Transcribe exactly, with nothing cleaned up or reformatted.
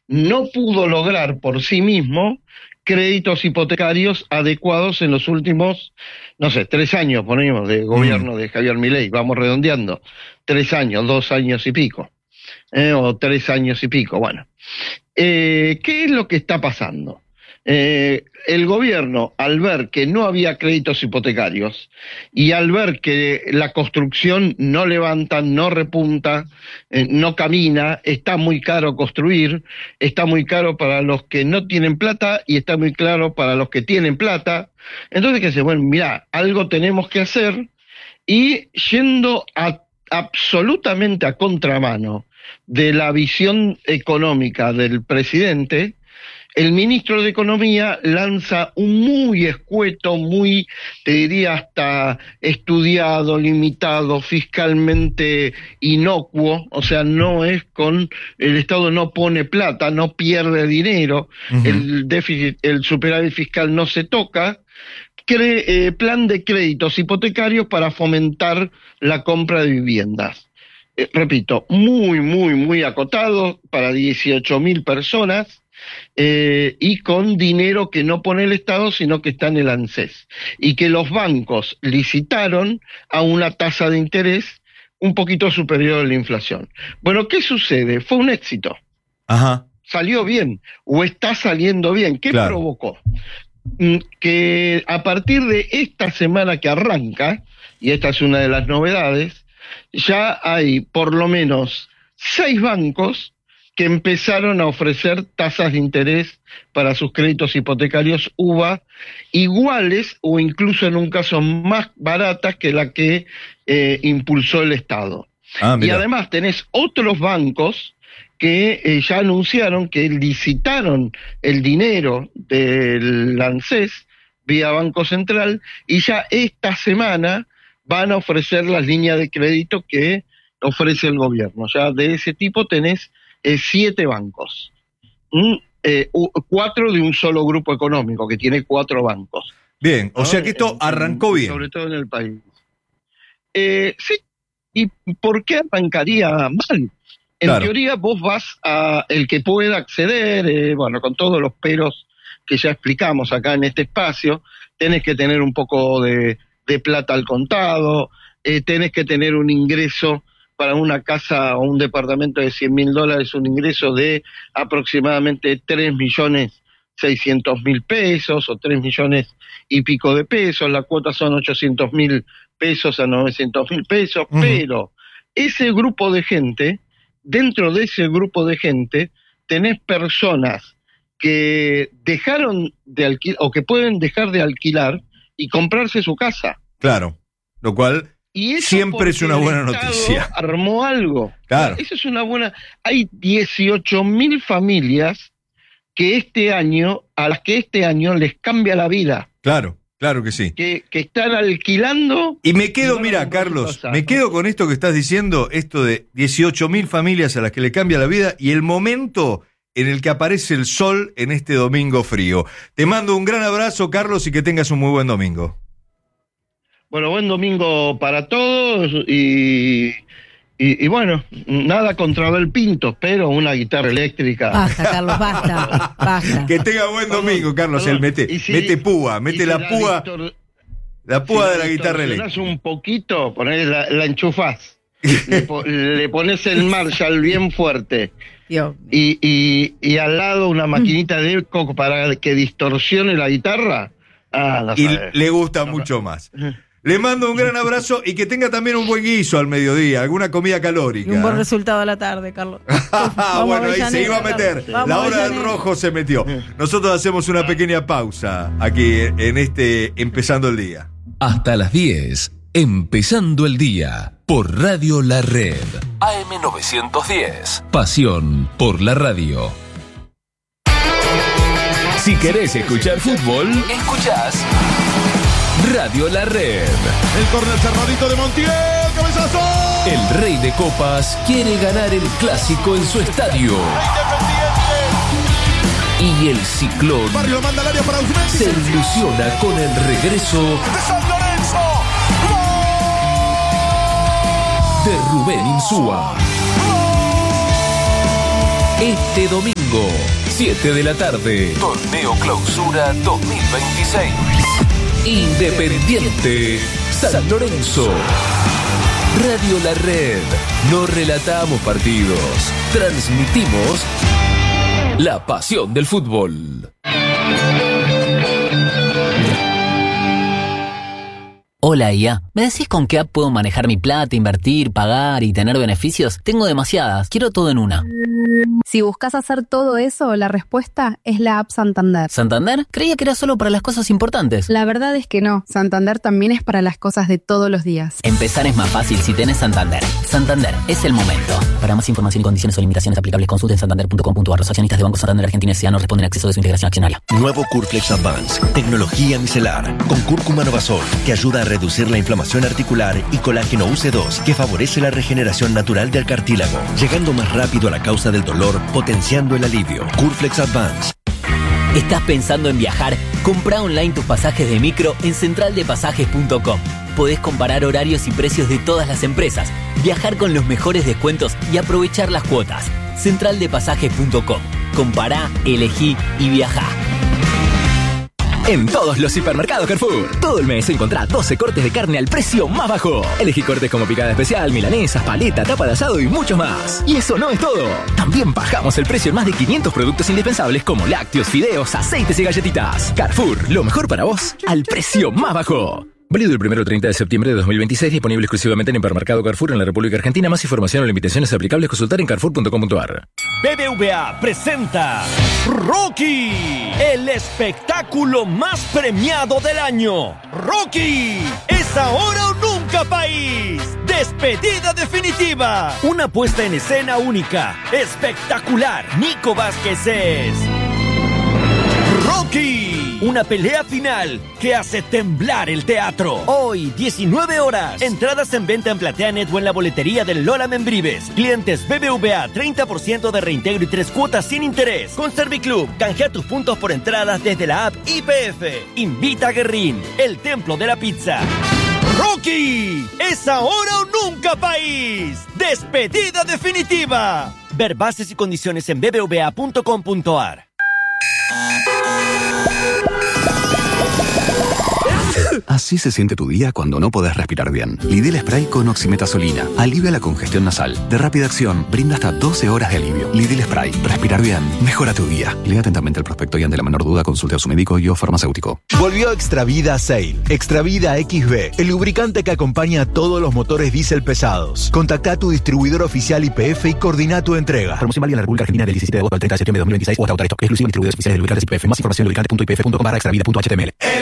no pudo lograr por sí mismo créditos hipotecarios adecuados en los últimos, no sé, tres años, ponemos, de gobierno mm. de Javier Milei, vamos redondeando, tres años, dos años y pico, eh, o tres años y pico, bueno. Eh, ¿Qué es lo que está pasando? Eh, el gobierno, al ver que no había créditos hipotecarios y al ver que la construcción no levanta, no repunta, eh, no camina, está muy caro construir, está muy caro para los que no tienen plata y está muy caro para los que tienen plata, entonces que se bueno, mirá, algo tenemos que hacer, y yendo a, absolutamente a contramano de la visión económica del presidente, el ministro de Economía lanza un muy escueto, muy, te diría hasta estudiado, limitado, fiscalmente inocuo, o sea, no es con, el Estado no pone plata, no pierde dinero, uh-huh. el déficit, el superávit fiscal no se toca, cree, eh, plan de créditos hipotecarios para fomentar la compra de viviendas. Eh, repito, muy, muy, muy acotado para dieciocho mil personas, Eh, y con dinero que no pone el Estado, sino que está en el ANSES, y que los bancos licitaron a una tasa de interés un poquito superior a la inflación. Bueno, ¿qué sucede? Fue un éxito. Ajá. Salió bien, o está saliendo bien. ¿Qué claro. provocó? Que a partir de esta semana que arranca, y esta es una de las novedades, ya hay por lo menos seis bancos que empezaron a ofrecer tasas de interés para sus créditos hipotecarios U V A iguales o incluso en un caso más baratas que la que eh, impulsó el Estado. Ah, y además tenés otros bancos que eh, ya anunciaron que licitaron el dinero del ANSES vía Banco Central y ya esta semana van a ofrecer las líneas de crédito que ofrece el gobierno. Ya de ese tipo tenés Eh, siete bancos, mm, eh, u, cuatro de un solo grupo económico, que tiene cuatro bancos. Bien, o ¿no? sea que esto arrancó bien. Sobre todo en el país. Eh, sí, ¿y por qué arrancaría mal? En claro. teoría vos vas a, el que pueda acceder, eh, bueno, con todos los peros que ya explicamos acá en este espacio, tenés que tener un poco de, de plata al contado, eh, tenés que tener un ingreso para una casa o un departamento de cien mil dólares, un ingreso de aproximadamente tres millones seiscientos mil pesos o tres millones y pico de pesos, la cuota son ochocientos mil pesos a novecientos mil pesos, uh-huh. pero ese grupo de gente, dentro de ese grupo de gente, tenés personas que dejaron de alquilar o que pueden dejar de alquilar y comprarse su casa. Claro, lo cual y siempre es una buena noticia. Armó algo. Claro. Eso es una buena. Hay dieciocho mil familias que este año, a las que este año les cambia la vida. Claro, claro que sí. Que, que están alquilando. Y me quedo, y mira, Carlos, me quedo con esto que estás diciendo, esto de dieciocho mil familias a las que le cambia la vida y el momento en el que aparece el sol en este domingo frío. Te mando un gran abrazo, Carlos, y que tengas un muy buen domingo. Bueno, buen domingo para todos y, y, y bueno, nada contra Abel Pintos, pero una guitarra eléctrica. Basta, Carlos, basta, basta. Que tenga buen domingo, Carlos. Perdón, él mete, si, mete púa, mete la púa, distor... la púa si de la guitarra eléctrica. un poquito, ponés la, la enchufás, le, po, le pones el Marshall bien fuerte. Dios. Y, y, y al lado una maquinita de eco para que distorsione la guitarra. Ah, no y sabes. Le gusta no, mucho más. Le mando un gran abrazo y que tenga también un buen guiso al mediodía, alguna comida calórica. Y un buen resultado a la tarde, Carlos. Bueno, ahí se iba a meter. Vamos la hora del rojo se metió. Nosotros hacemos una pequeña pausa aquí en este Empezando el Día. Hasta las diez, Empezando el Día, por Radio La Red. A M novecientos diez. Pasión por la radio. Si querés escuchar fútbol, escuchás Radio La Red. El córner cerradito de Montiel, cabezazo. El Rey de Copas quiere ganar el clásico en su estadio. Y el Ciclón Barrio manda al área para Usmendi. Se ilusiona con el regreso de San Lorenzo. ¡Gol! De Rubén Insúa. Este domingo domingo, siete de la tarde. Torneo Clausura dos mil veintiséis. Independiente San Lorenzo. Radio La Red. No relatamos partidos. Transmitimos la pasión del fútbol. Hola I A, ¿me decís con qué app puedo manejar mi plata, invertir, pagar y tener beneficios? Tengo demasiadas, quiero todo en una. Si buscas hacer todo eso, la respuesta es la app Santander. ¿Santander? Creía que era solo para las cosas importantes. La verdad es que no, Santander también es para las cosas de todos los días. Empezar es más fácil si tenés Santander. Santander, es el momento. Para más información y condiciones o limitaciones aplicables, consulten santander punto com punto a r. Los accionistas de Banco Santander Argentina S A no responden a acceso de su integración accionaria. Nuevo Curflex Advance, tecnología micelar, con cúrcuma Novasol, que ayuda a reducir la inflamación articular, y colágeno U C dos, que favorece la regeneración natural del cartílago, llegando más rápido a la causa del dolor, potenciando el alivio. Curflex Advance. ¿Estás pensando en viajar? Comprá online tus pasajes de micro en central de pasajes punto com. Podés comparar horarios y precios de todas las empresas, viajar con los mejores descuentos y aprovechar las cuotas. central de pasajes punto com. Compará, elegí y viajá. En todos los hipermercados Carrefour, todo el mes encontrá doce cortes de carne al precio más bajo. Elegí cortes como picada especial, milanesas, paleta, tapa de asado y mucho más. Y eso no es todo. También bajamos el precio en más de quinientos productos indispensables como lácteos, fideos, aceites y galletitas. Carrefour, lo mejor para vos al precio más bajo. Válido el primero al treinta de septiembre de dos mil veintiséis, disponible exclusivamente en Hipermercado Carrefour en la República Argentina. Más información o limitaciones aplicables consultar en carrefour punto com punto a r. B B V A presenta Rocky, el espectáculo más premiado del año. Rocky, es ahora o nunca, país. Despedida definitiva. Una puesta en escena única, espectacular. Nico Vázquez es Rocky, una pelea final que hace temblar el teatro. Hoy, diecinueve horas. Entradas en venta en PlateaNet o en la boletería del Lola Membrives. Clientes B B V A, treinta por ciento de reintegro y tres cuotas sin interés. Con Serviclub, canjea tus puntos por entradas desde la app I P F. Invita a Guerrín, el templo de la pizza. Rocky, es ahora o nunca, país. Despedida definitiva. Ver bases y condiciones en b b v a punto com punto a r. Así se siente tu día cuando no podés respirar bien. Lidl Spray con oximetazolina alivia la congestión nasal. De rápida acción, brinda hasta doce horas de alivio. Lidl Spray. Respirar bien. Mejora tu día. Lea atentamente el prospecto y ante la menor duda consulte a su médico y o farmacéutico. Volvió Extravida Sail. Extravida X B. El lubricante que acompaña a todos los motores diésel pesados. Contacta a tu distribuidor oficial Y P F y coordina tu entrega. Promoción válida en la República Argentina del diecisiete de agosto al treinta de septiembre de dos mil veintiséis o hasta agotar esto. Exclusivo en distribuidores oficiales de lubricantes Y P F. Más información en lubricante punto i p f punto com barra extravida punto h t m l.